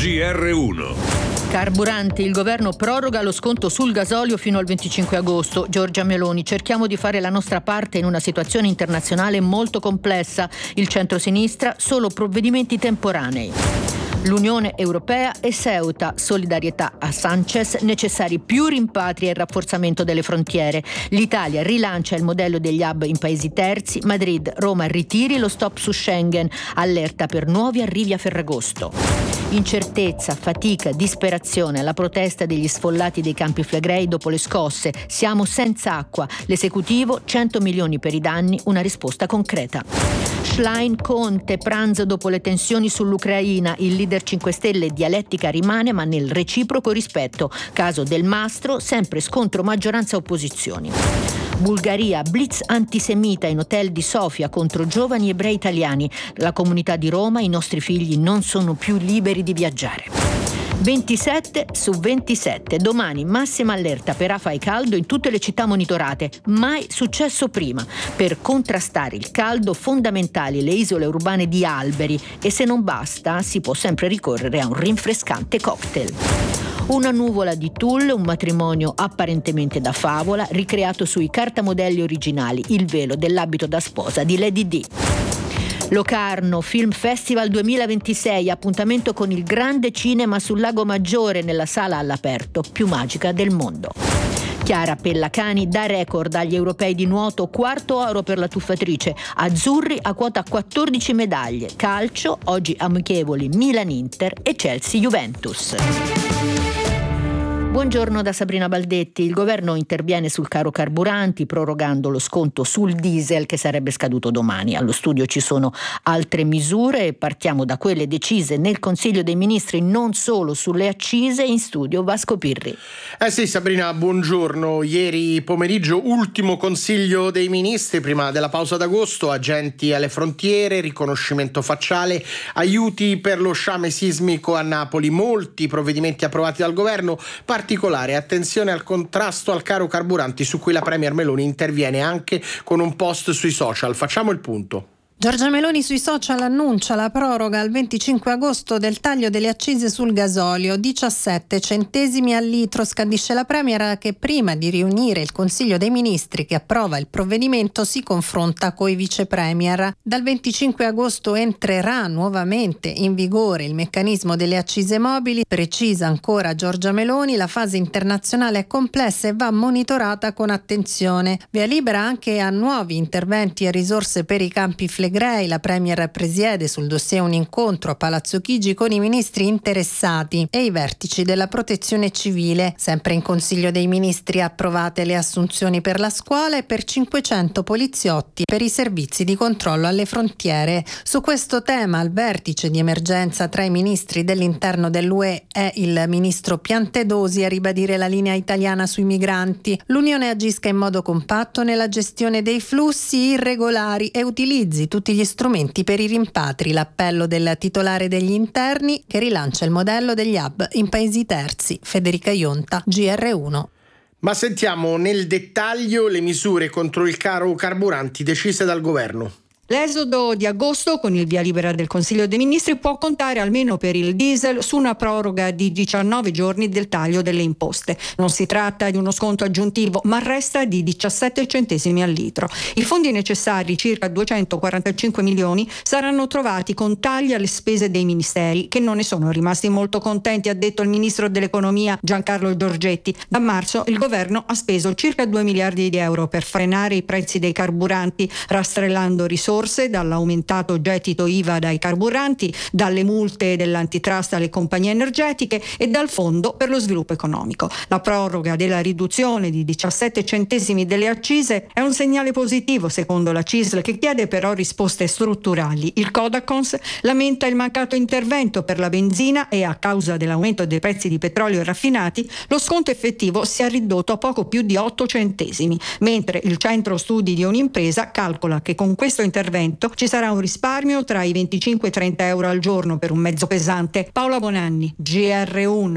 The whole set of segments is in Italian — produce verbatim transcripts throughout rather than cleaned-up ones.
G R uno. Carburanti, il governo proroga lo sconto sul gasolio fino al venticinque agosto. Giorgia Meloni, cerchiamo di fare la nostra parte in una situazione internazionale molto complessa. Il centro-sinistra, solo provvedimenti temporanei. L'Unione Europea e Ceuta, solidarietà a Sanchez, necessari più rimpatri e il rafforzamento delle frontiere. L'Italia rilancia il modello degli hub in paesi terzi. Madrid, Roma ritiri lo stop su Schengen, allerta per nuovi arrivi a Ferragosto. Incertezza, fatica, disperazione, la protesta degli sfollati dei Campi Flegrei dopo le scosse. Siamo senza acqua. L'esecutivo, cento milioni per i danni, una risposta concreta. Schlein, Conte, pranzo dopo le tensioni sull'Ucraina. Il leader cinque Stelle, dialettica rimane ma nel reciproco rispetto. Caso Del Mastro, sempre scontro maggioranza-opposizioni. Bulgaria, blitz antisemita in hotel di Sofia contro giovani ebrei italiani. La comunità di Roma, i nostri figli non sono più liberi di viaggiare. ventisette su ventisette. Domani massima allerta per afa e caldo in tutte le città monitorate. Mai successo prima. Per contrastare il caldo, fondamentali le isole urbane di alberi, e se non basta si può sempre ricorrere a un rinfrescante cocktail. Una nuvola di tulle, un matrimonio apparentemente da favola, ricreato sui cartamodelli originali, il velo dell'abito da sposa di Lady Di. Locarno, Film Festival duemilaventisei, appuntamento con il grande cinema sul Lago Maggiore nella sala all'aperto più magica del mondo. Chiara Pellacani dà record agli europei di nuoto, quarto oro per la tuffatrice. Azzurri a quota quattordici medaglie. Calcio, oggi amichevoli Milan-Inter e Chelsea-Juventus. Buongiorno da Sabrina Baldetti. Il governo interviene sul caro carburanti prorogando lo sconto sul diesel che sarebbe scaduto domani. Allo studio ci sono altre misure e partiamo da quelle decise nel Consiglio dei Ministri, non solo sulle accise. In studio Vasco Pirri. Eh sì Sabrina, buongiorno. Ieri pomeriggio ultimo Consiglio dei Ministri prima della pausa d'agosto, agenti alle frontiere, riconoscimento facciale, aiuti per lo sciame sismico a Napoli, molti provvedimenti approvati dal governo. Particolare attenzione al contrasto al caro carburanti, su cui la Premier Meloni interviene anche con un post sui social. Facciamo il punto. Giorgia Meloni sui social annuncia la proroga al venticinque agosto del taglio delle accise sul gasolio, diciassette centesimi al litro. Scandisce la Premier che prima di riunire il Consiglio dei Ministri che approva il provvedimento si confronta coi vice premier. Dal venticinque agosto entrerà nuovamente in vigore il meccanismo delle accise mobili. Precisa ancora Giorgia Meloni, la fase internazionale è complessa e va monitorata con attenzione. Via libera anche a nuovi interventi e risorse per i Campi Flegrei. La Premier presiede sul dossier un incontro a Palazzo Chigi con i ministri interessati e i vertici della Protezione Civile. Sempre in Consiglio dei Ministri approvate le assunzioni per la scuola e per cinquecento poliziotti per i servizi di controllo alle frontiere. Su questo tema al vertice di emergenza tra i ministri dell'interno dell'U E è il ministro Piantedosi a ribadire la linea italiana sui migranti. L'Unione agisca in modo compatto nella gestione dei flussi irregolari e utilizzi tutti gli strumenti per i rimpatri. L'appello del titolare degli interni che rilancia il modello degli hub in paesi terzi. Federica Ionta, G R uno. Ma sentiamo nel dettaglio le misure contro il caro carburanti decise dal governo. L'esodo di agosto, con il via libera del Consiglio dei Ministri, può contare almeno per il diesel su una proroga di diciannove giorni del taglio delle imposte. Non si tratta di uno sconto aggiuntivo, ma resta di diciassette centesimi al litro. I fondi necessari, circa duecentoquarantacinque milioni, saranno trovati con tagli alle spese dei ministeri, che non ne sono rimasti molto contenti, ha detto il ministro dell'economia Giancarlo Giorgetti. Da marzo il governo ha speso circa due miliardi di euro per frenare i prezzi dei carburanti, rastrellando risorse dall'aumentato gettito I V A dai carburanti, dalle multe dell'antitrust alle compagnie energetiche e dal Fondo per lo sviluppo economico. La proroga della riduzione di diciassette centesimi delle accise è un segnale positivo, secondo la C I S L, che chiede però risposte strutturali. Il Codacons lamenta il mancato intervento per la benzina e, a causa dell'aumento dei prezzi di petrolio e raffinati, lo sconto effettivo si è ridotto a poco più di otto centesimi, mentre il centro studi di un'impresa calcola che con questo intervento ci sarà un risparmio tra i venticinque e i trenta euro al giorno per un mezzo pesante. Paola Bonanni, G R uno.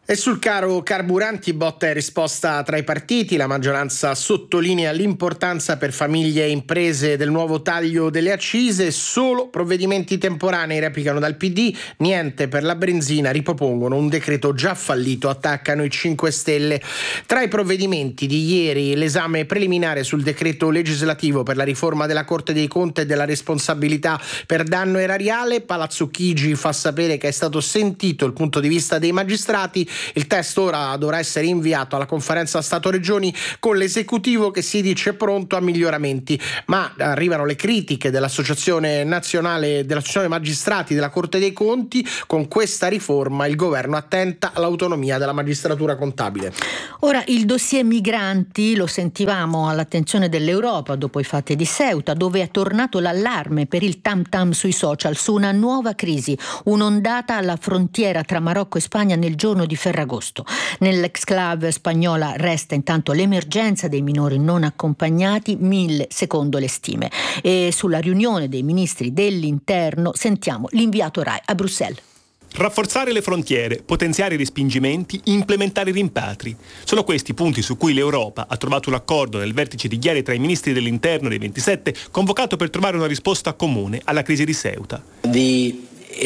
E sul caro carburanti botta e risposta tra i partiti, la maggioranza sottolinea l'importanza per famiglie e imprese del nuovo taglio delle accise, solo provvedimenti temporanei replicano dal P D, niente per la benzina, ripropongono un decreto già fallito, attaccano i cinque Stelle. Tra i provvedimenti di ieri l'esame preliminare sul decreto legislativo per la riforma della Corte dei Conti e della responsabilità per danno erariale, Palazzo Chigi fa sapere che è stato sentito il punto di vista dei magistrati. Il testo ora dovrà essere inviato alla conferenza Stato-Regioni con l'esecutivo che si dice pronto a miglioramenti, ma arrivano le critiche dell'Associazione Nazionale dell'Associazione Magistrati della Corte dei Conti. Con questa riforma il governo attenta all'autonomia della magistratura contabile. Ora il dossier migranti lo sentivamo all'attenzione dell'Europa dopo i fatti di Ceuta, dove è tornato l'allarme per il tam tam sui social su una nuova crisi, un'ondata alla frontiera tra Marocco e Spagna nel giorno di Ferragosto. Nell'exclave spagnola resta intanto l'emergenza dei minori non accompagnati, mille secondo le stime. E sulla riunione dei ministri dell'interno sentiamo l'inviato Rai a Bruxelles. Rafforzare le frontiere, potenziare i respingimenti, implementare i rimpatri. Sono questi i punti su cui l'Europa ha trovato un accordo nel vertice di ieri tra i ministri dell'interno dei ventisette, convocato per trovare una risposta comune alla crisi di Ceuta. The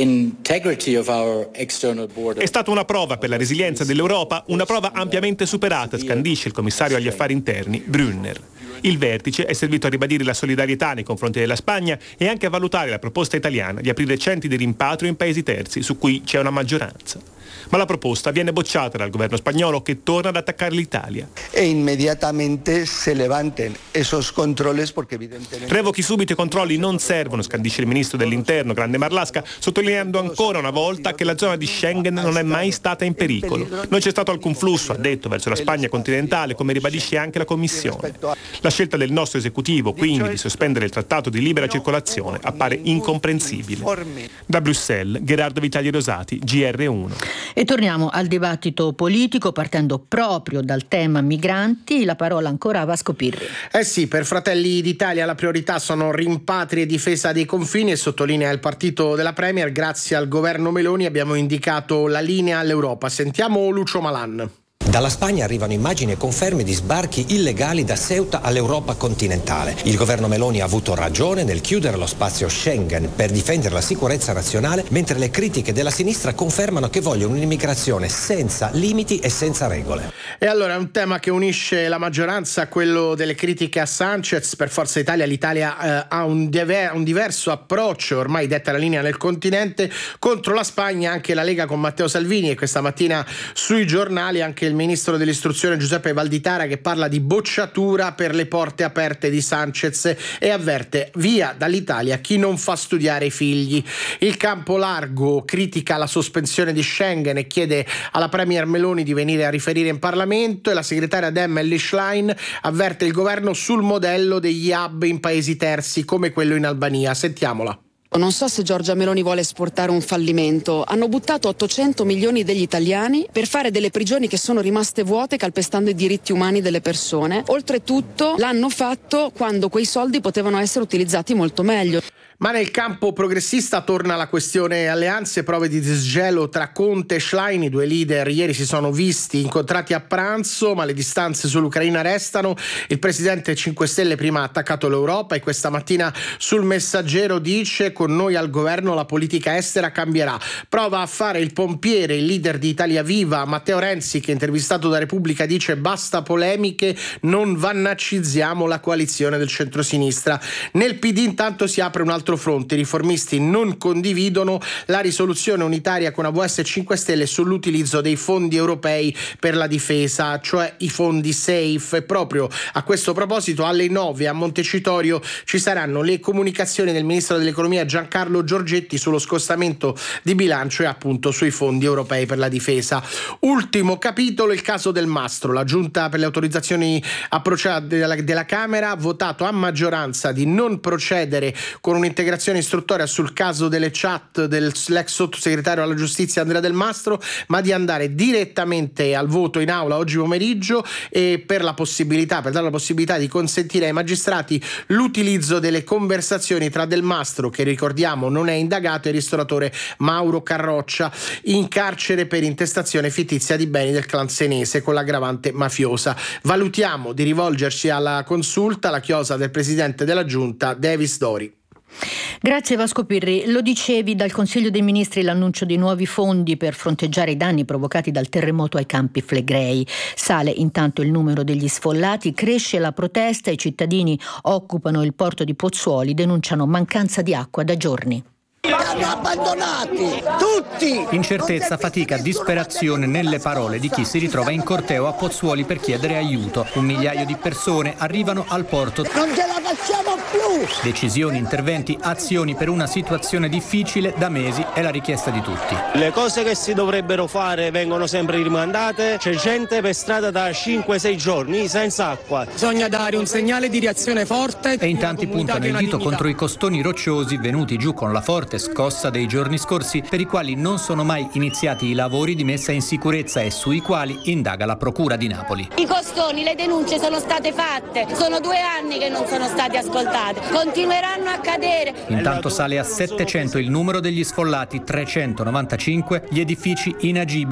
È stata una prova per la resilienza dell'Europa, una prova ampiamente superata, scandisce il commissario agli affari interni Brunner. Il vertice è servito a ribadire la solidarietà nei confronti della Spagna e anche a valutare la proposta italiana di aprire centri di rimpatrio in paesi terzi su cui c'è una maggioranza. Ma la proposta viene bocciata dal governo spagnolo, che torna ad attaccare l'Italia. E immediatamente se levanten esos controles porque evidentemente... Revochi subito i controlli non servono, scandisce il ministro dell'interno Grande Marlaska, sottolineando ancora una volta che la zona di Schengen non è mai stata in pericolo. Non c'è stato alcun flusso, ha detto, verso la Spagna continentale, come ribadisce anche la Commissione. La scelta del nostro esecutivo, quindi, di sospendere il trattato di libera circolazione appare incomprensibile. Da Bruxelles, Gerardo Vitali Rosati, G R uno. E torniamo al dibattito politico partendo proprio dal tema migranti. La parola ancora a Vasco Pirri. Eh sì, per Fratelli d'Italia la priorità sono rimpatri e difesa dei confini, e sottolinea il partito della Premier. Grazie al governo Meloni abbiamo indicato la linea all'Europa. Sentiamo Lucio Malan. Dalla Spagna arrivano immagini e conferme di sbarchi illegali da Ceuta all'Europa continentale. Il governo Meloni ha avuto ragione nel chiudere lo spazio Schengen per difendere la sicurezza nazionale, mentre le critiche della sinistra confermano che vogliono un'immigrazione senza limiti e senza regole. E allora è un tema che unisce la maggioranza, quello delle critiche a Sanchez. Per Forza Italia l'Italia eh, ha un, diver- un diverso approccio, ormai detta la linea nel continente. Contro la Spagna anche la Lega con Matteo Salvini, e questa mattina sui giornali anche il ministro dell'istruzione Giuseppe Valditara, che parla di bocciatura per le porte aperte di Sanchez e avverte: via dall'Italia chi non fa studiare i figli. Il campo largo critica la sospensione di Schengen e chiede alla Premier Meloni di venire a riferire in Parlamento, e la segretaria Dem Elly Schlein avverte il governo sul modello degli hub in paesi terzi come quello in Albania. Sentiamola. Non so se Giorgia Meloni vuole esportare un fallimento. Hanno buttato ottocento milioni degli italiani per fare delle prigioni che sono rimaste vuote, calpestando i diritti umani delle persone. Oltretutto l'hanno fatto quando quei soldi potevano essere utilizzati molto meglio. Ma nel campo progressista torna la questione alleanze, prove di disgelo tra Conte e Schlein. I due leader ieri si sono visti, incontrati a pranzo, ma le distanze sull'Ucraina restano. Il presidente cinque Stelle prima ha attaccato l'Europa e questa mattina sul Messaggero dice: con noi al governo la politica estera cambierà. Prova a fare il pompiere il leader di Italia Viva, Matteo Renzi, che intervistato da Repubblica dice: basta polemiche, non vannacizziamo la coalizione del centrosinistra. Nel P D intanto si apre un altro fronte. I riformisti non condividono la risoluzione unitaria con A V S cinque Stelle sull'utilizzo dei fondi europei per la difesa, cioè i fondi SAFE. E proprio a questo proposito alle nove a Montecitorio ci saranno le comunicazioni del ministro dell'economia Giancarlo Giorgetti sullo scostamento di bilancio e appunto sui fondi europei per la difesa. Ultimo capitolo, il caso del Mastro. La giunta per le autorizzazioni a procedere della, della Camera ha votato a maggioranza di non procedere con un un'integrazione istruttoria sul caso delle chat dell'ex sottosegretario alla giustizia Andrea Del Mastro, ma di andare direttamente al voto in aula oggi pomeriggio e per la possibilità, per dare la possibilità di consentire ai magistrati l'utilizzo delle conversazioni tra Del Mastro, che ricordiamo non è indagato, e il ristoratore Mauro Carroccia, in carcere per intestazione fittizia di beni del clan senese con l'aggravante mafiosa. Valutiamo di rivolgerci alla consulta, la chiosa del presidente della giunta Davis Dori. Grazie Vasco Pirri. Lo dicevi, dal Consiglio dei Ministri l'annuncio di nuovi fondi per fronteggiare i danni provocati dal terremoto ai Campi Flegrei. Sale intanto il numero degli sfollati, cresce la protesta, i cittadini occupano il porto di Pozzuoli, denunciano mancanza di acqua da giorni. Li hanno abbandonati tutti. Incertezza, fatica, disperazione nelle parole di chi si ritrova in corteo a Pozzuoli per chiedere aiuto. Un migliaio di persone arrivano al porto. Non ce la facciamo più. Decisioni, interventi, azioni per una situazione difficile da mesi è la richiesta di tutti. Le cose che si dovrebbero fare vengono sempre rimandate. C'è gente per strada da cinque sei giorni senza acqua. Bisogna dare un segnale di reazione forte. E in tanti puntano il dito contro i costoni rocciosi venuti giù con la forte scossa dei giorni scorsi, per i quali non sono mai iniziati i lavori di messa in sicurezza e sui quali indaga la Procura di Napoli. I costoni, le denunce sono state fatte, sono due anni che non sono state ascoltate, continueranno a cadere. Intanto sale a settecento il numero degli sfollati, trecentonovantacinque gli edifici inagibili.